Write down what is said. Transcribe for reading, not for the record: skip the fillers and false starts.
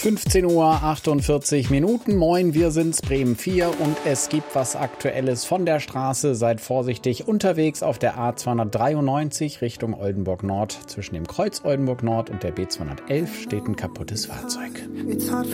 15:48 Uhr. Moin, wir sind's, Bremen 4 und es gibt was Aktuelles von der Straße. Seid vorsichtig unterwegs auf der A293 Richtung Oldenburg Nord. Zwischen dem Kreuz Oldenburg Nord und der B211 steht ein kaputtes Fahrzeug.